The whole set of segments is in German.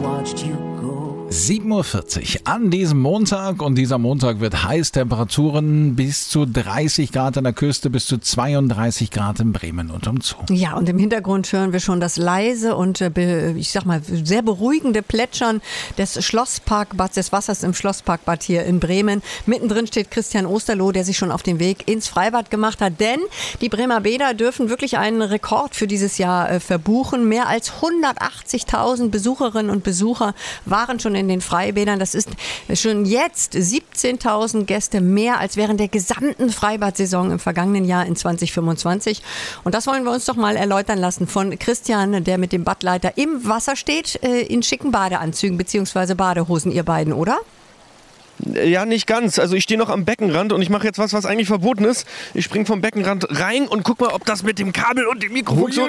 watched you go. 7:40 Uhr an diesem Montag, und dieser Montag wird heiß. Temperaturen bis zu 30 Grad an der Küste, bis zu 32 Grad in Bremen und umzu. Ja, und im Hintergrund hören wir schon das leise und ich sag mal sehr beruhigende Plätschern des Schlossparkbads, des Wassers im Schlossparkbad hier in Bremen. Mittendrin steht Christian Osterloh, der sich schon auf den Weg ins Freibad gemacht hat, denn die Bremer Bäder dürfen wirklich einen Rekord für dieses Jahr verbuchen. Mehr als 180.000 Besucherinnen und Besucher waren schon in den Freibädern. Das ist schon jetzt 17.000 Gäste mehr als während der gesamten Freibad-Saison im vergangenen Jahr in 2025. Und das wollen wir uns doch mal erläutern lassen von Christian, der mit dem Badleiter im Wasser steht, in schicken Badeanzügen bzw. Badehosen, ihr beiden, oder? Ja, nicht ganz. Also ich stehe noch am Beckenrand und ich mache jetzt was eigentlich verboten ist. Ich springe vom Beckenrand rein und guck mal, ob das mit dem Kabel und dem Mikrofon so...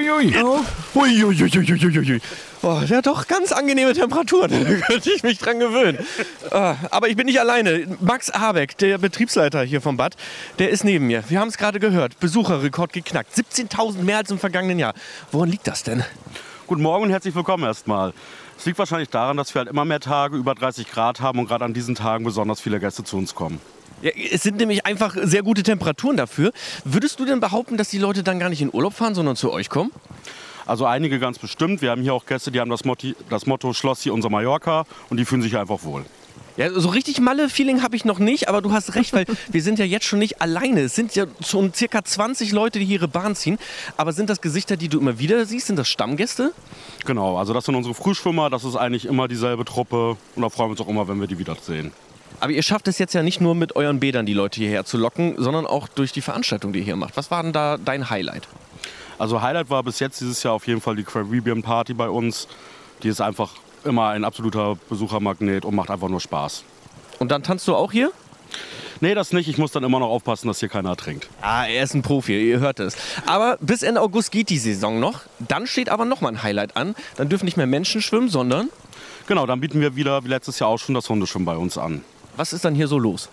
Oh, ja, doch ganz angenehme Temperaturen. Da könnte ich mich dran gewöhnen. Aber ich bin nicht alleine. Max Habeck, der Betriebsleiter hier vom Bad, der ist neben mir. Wir haben es gerade gehört. Besucherrekord geknackt. 17.000 mehr als im vergangenen Jahr. Woran liegt das denn? Guten Morgen und herzlich willkommen erstmal. Es liegt wahrscheinlich daran, dass wir halt immer mehr Tage über 30 Grad haben und gerade an diesen Tagen besonders viele Gäste zu uns kommen. Ja, es sind nämlich einfach sehr gute Temperaturen dafür. Würdest du denn behaupten, dass die Leute dann gar nicht in Urlaub fahren, sondern zu euch kommen? Also einige ganz bestimmt. Wir haben hier auch Gäste, die haben das Motto Schloss hier unser Mallorca und die fühlen sich einfach wohl. Ja, so richtig Malle-Feeling habe ich noch nicht, aber du hast recht, weil wir sind ja jetzt schon nicht alleine. Es sind ja schon circa 20 Leute, die hier ihre Bahn ziehen. Aber sind das Gesichter, die du immer wieder siehst? Sind das Stammgäste? Genau, also das sind unsere Frühschwimmer, das ist eigentlich immer dieselbe Truppe und da freuen wir uns auch immer, wenn wir die wiedersehen. Aber ihr schafft es jetzt ja nicht nur mit euren Bädern, die Leute hierher zu locken, sondern auch durch die Veranstaltung, die ihr hier macht. Was war denn da dein Highlight? Also Highlight war bis jetzt dieses Jahr auf jeden Fall die Caribbean Party bei uns. Die ist einfach immer ein absoluter Besuchermagnet und macht einfach nur Spaß. Und dann tanzt du auch hier? Nee, das nicht. Ich muss dann immer noch aufpassen, dass hier keiner ertrinkt. Ah, er ist ein Profi, ihr hört es. Aber bis Ende August geht die Saison noch. Dann steht aber noch mal ein Highlight an. Dann dürfen nicht mehr Menschen schwimmen, sondern... Genau, dann bieten wir wieder, wie letztes Jahr auch schon, das Hundeschwimmen bei uns an. Was ist dann hier so los?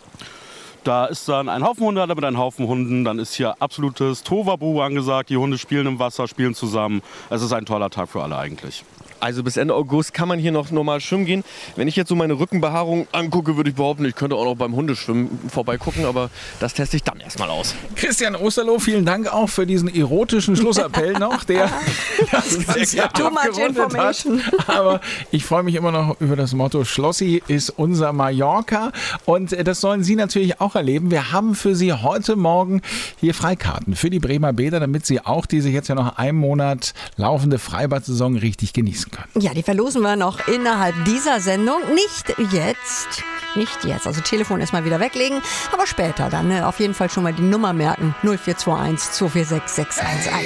Da ist dann ein Haufen Hundehalter mit einem Haufen Hunden. Dann ist hier absolutes Tohuwabohu angesagt. Die Hunde spielen im Wasser, spielen zusammen. Es ist ein toller Tag für alle eigentlich. Also bis Ende August kann man hier noch normal schwimmen gehen. Wenn ich jetzt so meine Rückenbehaarung angucke, würde ich behaupten, ich könnte auch noch beim Hundeschwimmen vorbeigucken, aber das teste ich dann erstmal aus. Christian Osterloh, vielen Dank auch für diesen erotischen Schlussappell noch, der das Ganze Too much abgerundet hat. Aber ich freue mich immer noch über das Motto Schlossi ist unser Mallorca, und das sollen Sie natürlich auch erleben. Wir haben für Sie heute Morgen hier Freikarten für die Bremer Bäder, damit Sie auch diese jetzt ja noch einen Monat laufende Freibad-Saison richtig genießen können. Ja, die verlosen wir noch innerhalb dieser Sendung. Nicht jetzt. Nicht jetzt. Also Telefon erstmal wieder weglegen, aber später dann auf jeden Fall schon mal die Nummer merken. 0421 246 611.